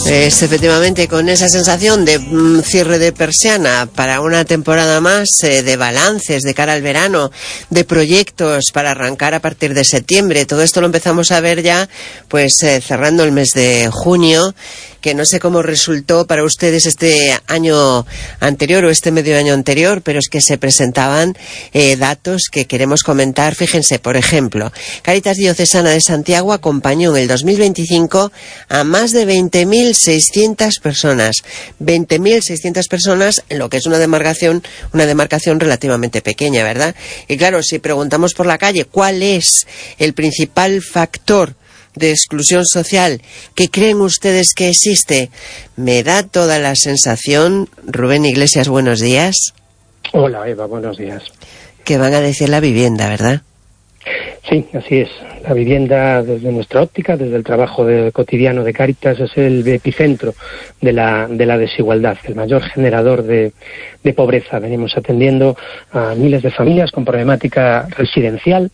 Efectivamente, con esa sensación de cierre de persiana para una temporada más, de balances de cara al verano, de proyectos para arrancar a partir de septiembre. Todo esto lo empezamos a ver ya, pues cerrando el mes de junio, que no sé cómo resultó para ustedes este año anterior o este medio año anterior, pero es que se presentaban datos que queremos comentar. Fíjense, por ejemplo, Cáritas Diocesana de Santiago acompañó en el 2025 a más de 20.600 personas. 20.600 personas en lo que es una demarcación relativamente pequeña, ¿verdad? Y claro, si preguntamos por la calle cuál es el principal factor de exclusión social que creen ustedes que existe, me da toda la sensación, Rubén Iglesias, buenos días. Hola Eva, buenos días. Que van a decir la vivienda, ¿verdad? Sí, así es. La vivienda, desde nuestra óptica, desde el trabajo cotidiano de Cáritas, es el epicentro de la desigualdad, el mayor generador de pobreza. Venimos atendiendo a miles de familias con problemática residencial,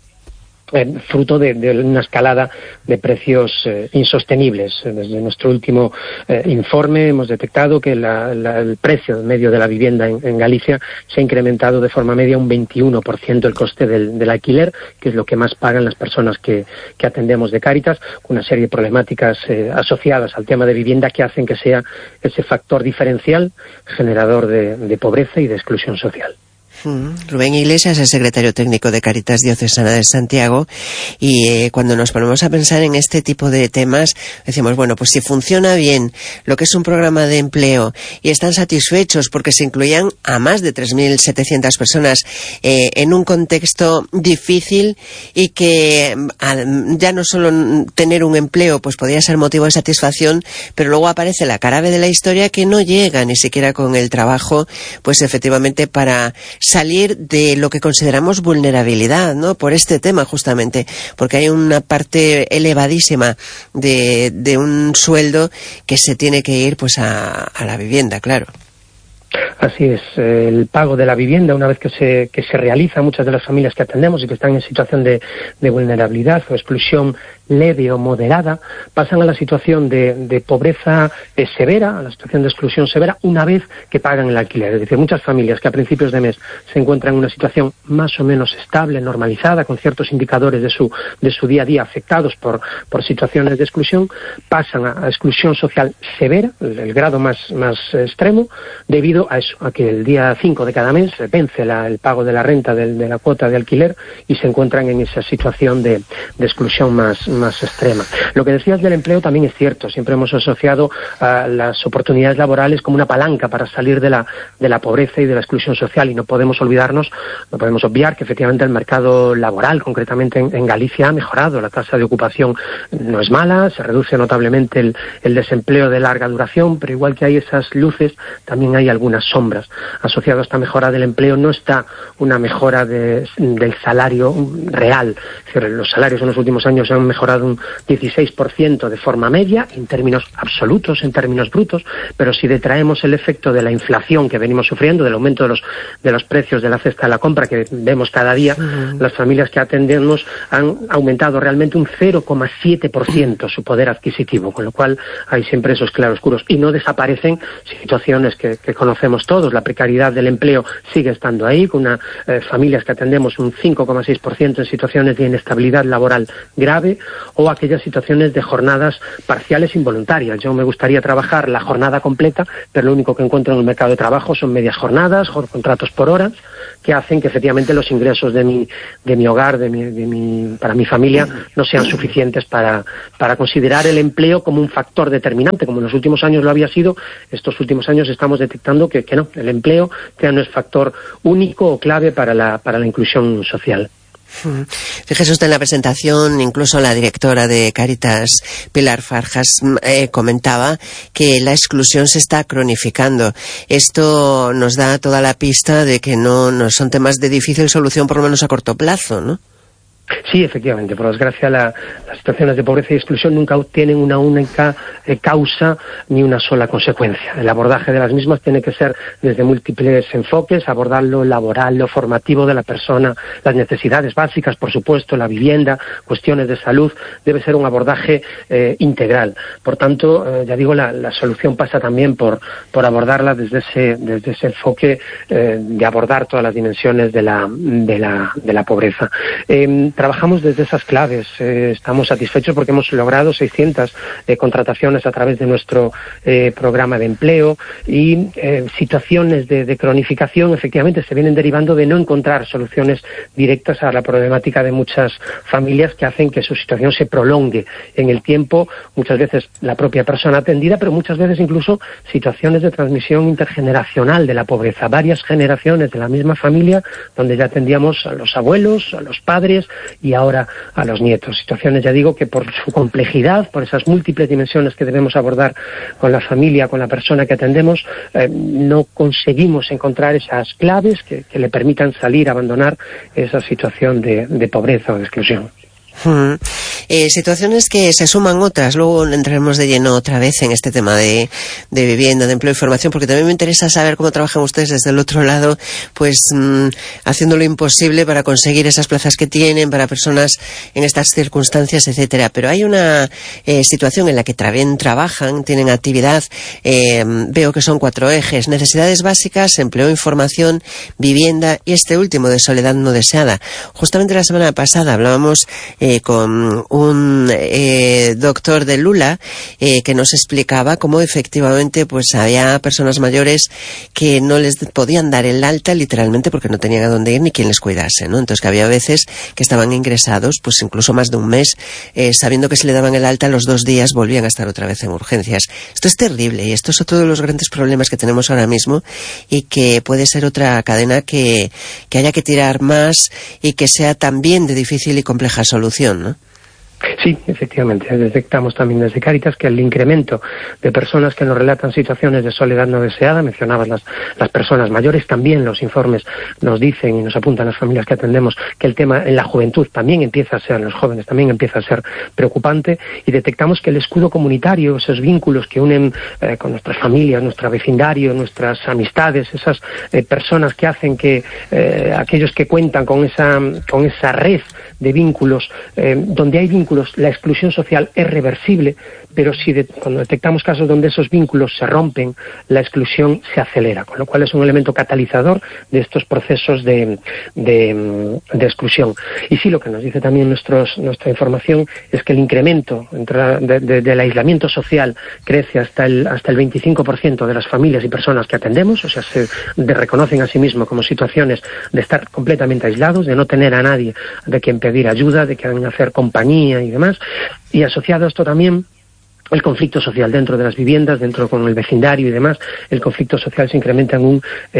fruto de una escalada de precios insostenibles. Desde nuestro último informe hemos detectado que el precio medio de la vivienda en Galicia se ha incrementado de forma media un 21% el coste del alquiler, que es lo que más pagan las personas que atendemos de Cáritas, con una serie de problemáticas asociadas al tema de vivienda que hacen que sea ese factor diferencial generador de pobreza y de exclusión social. Rubén Iglesias es secretario técnico de Cáritas Diocesana de Santiago, y cuando nos ponemos a pensar en este tipo de temas decimos, bueno, pues si funciona bien lo que es un programa de empleo y están satisfechos porque se incluían a más de 3.700 personas en un contexto difícil, y que ya no solo tener un empleo pues podía ser motivo de satisfacción, pero luego aparece la cara B de la historia, que no llega ni siquiera con el trabajo, pues efectivamente para salir de lo que consideramos vulnerabilidad, ¿no? Por este tema justamente, porque hay una parte elevadísima de un sueldo que se tiene que ir pues a la vivienda, claro. Así es, el pago de la vivienda, una vez que se realiza, muchas de las familias que atendemos y que están en situación de vulnerabilidad o exclusión leve o moderada, pasan a la situación de pobreza severa, a la situación de exclusión severa, una vez que pagan el alquiler. Es decir, muchas familias que a principios de mes se encuentran en una situación más o menos estable, normalizada, con ciertos indicadores de su día a día afectados por situaciones de exclusión, pasan a exclusión social severa, el grado más extremo, debido a eso, a que el día 5 de cada mes vence el pago de la renta de la cuota de alquiler y se encuentran en esa situación de exclusión más extrema. Lo que decías del empleo también es cierto. Siempre hemos asociado a las oportunidades laborales como una palanca para salir de la pobreza y de la exclusión social, y no podemos obviar que efectivamente el mercado laboral, concretamente en Galicia, ha mejorado. La tasa de ocupación no es mala, se reduce notablemente el desempleo de larga duración, pero igual que hay esas luces, también hay algunas sombras. Asociado a esta mejora del empleo no está una mejora del salario real. Es decir, los salarios en los últimos años han mejorado un 16% de forma media, en términos absolutos, en términos brutos, pero si detraemos el efecto de la inflación que venimos sufriendo, del aumento de los precios de la cesta de la compra que vemos cada día, las familias que atendemos han aumentado realmente un 0,7% su poder adquisitivo, con lo cual hay siempre esos claroscuros, y no desaparecen situaciones que conocemos todos. La precariedad del empleo sigue estando ahí, con familias que atendemos un 5,6% en situaciones de inestabilidad laboral grave, o aquellas situaciones de jornadas parciales involuntarias. Yo me gustaría trabajar la jornada completa, pero lo único que encuentro en el mercado de trabajo son medias jornadas, contratos por horas, que hacen que efectivamente los ingresos de mi hogar, para mi familia, no sean suficientes para considerar el empleo como un factor determinante, como en los últimos años lo había sido. Estos últimos años estamos detectando que no, el empleo ya no es factor único o clave para la inclusión social. Fíjese usted, en la presentación, incluso la directora de Cáritas, Pilar Farjas, comentaba que la exclusión se está cronificando. Esto nos da toda la pista de que no son temas de difícil solución, por lo menos a corto plazo, ¿no? Sí, efectivamente. Por desgracia, las situaciones de pobreza y exclusión nunca tienen una única causa ni una sola consecuencia. El abordaje de las mismas tiene que ser desde múltiples enfoques, abordar lo laboral, lo formativo de la persona, las necesidades básicas, por supuesto, la vivienda, cuestiones de salud. Debe ser un abordaje integral. Por tanto, ya digo, la solución pasa también por abordarla desde ese enfoque de abordar todas las dimensiones de la pobreza. Trabajamos desde esas claves. Estamos satisfechos porque hemos logrado 600 contrataciones a través de nuestro programa de empleo y situaciones de cronificación efectivamente se vienen derivando de no encontrar soluciones directas a la problemática de muchas familias que hacen que su situación se prolongue en el tiempo, muchas veces la propia persona atendida, pero muchas veces incluso situaciones de transmisión intergeneracional de la pobreza, varias generaciones de la misma familia donde ya atendíamos a los abuelos, a los padres y ahora a los nietos. Situaciones, ya digo, que por su complejidad, por esas múltiples dimensiones que debemos abordar con la familia, con la persona que atendemos, no conseguimos encontrar esas claves que le permitan salir, abandonar esa situación de pobreza o de exclusión. Situaciones que se suman otras. Luego entraremos de lleno otra vez en este tema de vivienda, de empleo y formación, porque también me interesa saber cómo trabajan ustedes desde el otro lado, pues haciendo lo imposible para conseguir esas plazas que tienen para personas en estas circunstancias, etcétera. Pero hay una situación en la que también trabajan, tienen actividad, veo que son 4 ejes: necesidades básicas, empleo, información, vivienda y este último de soledad no deseada. Justamente la semana pasada hablábamos con un doctor de Lula que nos explicaba cómo efectivamente pues había personas mayores que no les podían dar el alta literalmente porque no tenían a dónde ir ni quien les cuidase, ¿no? Entonces que había veces que estaban ingresados pues incluso más de un mes sabiendo que si le daban el alta, los 2 días volvían a estar otra vez en urgencias. Esto es terrible y esto es otro de los grandes problemas que tenemos ahora mismo y que puede ser otra cadena que haya que tirar más y que sea también de difícil y compleja solución, ¿no? Sí, efectivamente. Detectamos también desde Cáritas que el incremento de personas que nos relatan situaciones de soledad no deseada, mencionabas las personas mayores, también los informes nos dicen y nos apuntan las familias que atendemos que el tema en la juventud también empieza a ser, en los jóvenes también empieza a ser preocupante, y detectamos que el escudo comunitario, esos vínculos que unen con nuestras familias, nuestro vecindario, nuestras amistades, esas personas que hacen que aquellos que cuentan con esa red de vínculos, donde hay vínculos, la exclusión social es reversible, pero cuando detectamos casos donde esos vínculos se rompen, la exclusión se acelera, con lo cual es un elemento catalizador de estos procesos de exclusión. Y sí, lo que nos dice también nuestra información es que el incremento del aislamiento social crece hasta el 25% de las familias y personas que atendemos, o sea, se reconocen a sí mismos como situaciones de estar completamente aislados, de no tener a nadie de quien pedir ayuda, de quien hacer compañía y demás, y asociado a esto también el conflicto social dentro de las viviendas, dentro con el vecindario y demás, el conflicto social se incrementa en un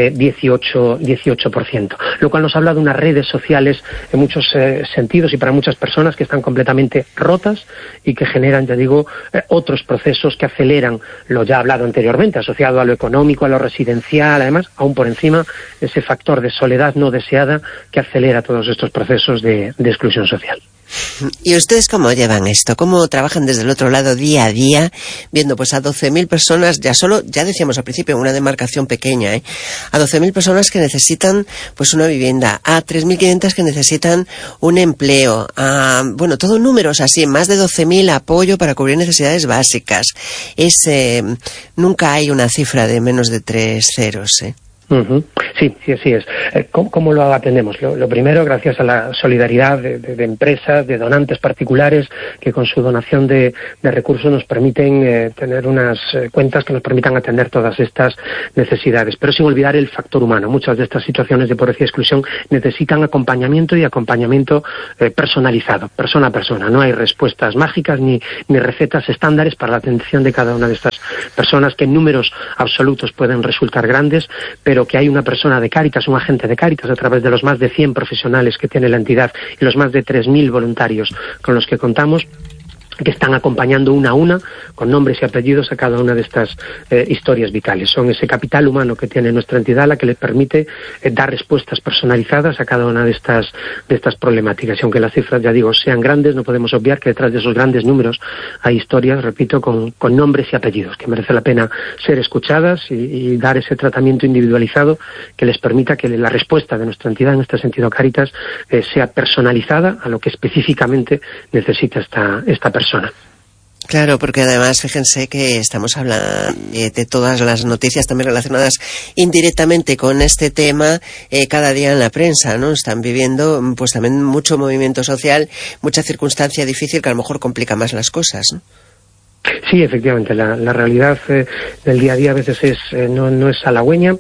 18%, lo cual nos habla de unas redes sociales en muchos sentidos y para muchas personas que están completamente rotas y que generan, ya digo, otros procesos que aceleran lo ya hablado anteriormente, asociado a lo económico, a lo residencial, además, aún por encima, ese factor de soledad no deseada que acelera todos estos procesos de exclusión social. ¿Y ustedes cómo llevan esto? ¿Cómo trabajan desde el otro lado día a día, viendo pues a 12.000 personas, ya decíamos al principio, una demarcación pequeña, a 12.000 personas que necesitan pues una vivienda, a 3.500 que necesitan un empleo, todo números así, más de 12.000 apoyo para cubrir necesidades básicas? Nunca hay una cifra de menos de 3 ceros, Uh-huh. Sí, así es. ¿Cómo lo atendemos? Lo primero, gracias a la solidaridad de empresas, de donantes particulares, que con su donación de recursos nos permiten tener unas cuentas que nos permitan atender todas estas necesidades, pero sin olvidar el factor humano. Muchas de estas situaciones de pobreza y exclusión necesitan acompañamiento y acompañamiento personalizado, persona a persona. No hay respuestas mágicas ni recetas estándares para la atención de cada una de estas personas, que en números absolutos pueden resultar grandes, pero que hay una persona de Cáritas, un agente de Cáritas, a través de los más de 100 profesionales que tiene la entidad y los más de 3.000 voluntarios con los que contamos, que están acompañando una a una, con nombres y apellidos, a cada una de estas historias vitales. Son ese capital humano que tiene nuestra entidad la que le permite dar respuestas personalizadas a cada una de estas problemáticas. Y aunque las cifras, ya digo, sean grandes, no podemos obviar que detrás de esos grandes números hay historias, repito, con nombres y apellidos, que merece la pena ser escuchadas y dar ese tratamiento individualizado que les permita que la respuesta de nuestra entidad, en este sentido Cáritas, sea personalizada a lo que específicamente necesita esta persona. Claro, porque además fíjense que estamos hablando de todas las noticias también relacionadas indirectamente con este tema cada día en la prensa, ¿no? Están viviendo pues también mucho movimiento social, mucha circunstancia difícil que a lo mejor complica más las cosas, ¿no? Sí, efectivamente, la realidad del día a día a veces no es halagüeña.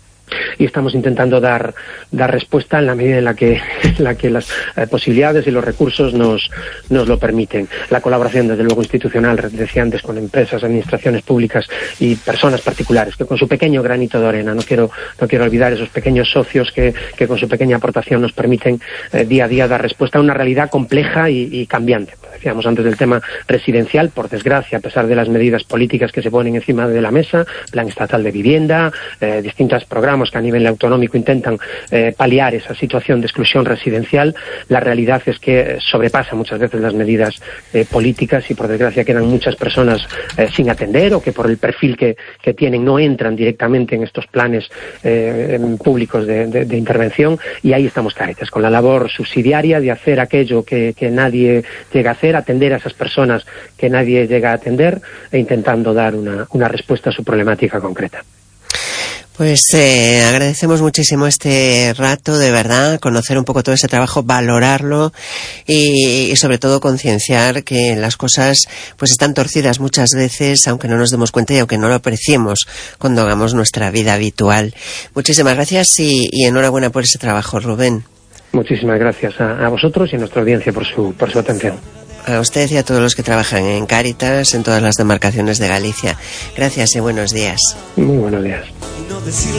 Y estamos intentando dar respuesta en la medida en la que las posibilidades y los recursos nos lo permiten. La colaboración, desde luego, institucional, decía antes, con empresas, administraciones públicas y personas particulares, que con su pequeño granito de arena, no quiero olvidar esos pequeños socios que con su pequeña aportación nos permiten día a día dar respuesta a una realidad compleja y cambiante. Decíamos antes del tema residencial, por desgracia, a pesar de las medidas políticas que se ponen encima de la mesa, plan estatal de vivienda, distintos programas que a nivel autonómico intentan paliar esa situación de exclusión residencial, la realidad es que sobrepasa muchas veces las medidas políticas y por desgracia quedan muchas personas sin atender o que por el perfil que tienen no entran directamente en estos planes públicos de intervención, y ahí estamos Cáritas, con la labor subsidiaria de hacer aquello que nadie llega a hacer, atender a esas personas que nadie llega a atender e intentando dar una respuesta a su problemática concreta. Pues agradecemos muchísimo este rato, de verdad, conocer un poco todo ese trabajo, valorarlo y sobre todo concienciar que las cosas pues están torcidas muchas veces, aunque no nos demos cuenta y aunque no lo apreciemos cuando hagamos nuestra vida habitual. Muchísimas gracias y enhorabuena por ese trabajo, Rubén. Muchísimas gracias a vosotros y a nuestra audiencia por su atención. A usted y a todos los que trabajan en Cáritas, en todas las demarcaciones de Galicia. Gracias y buenos días. Muy buenos días.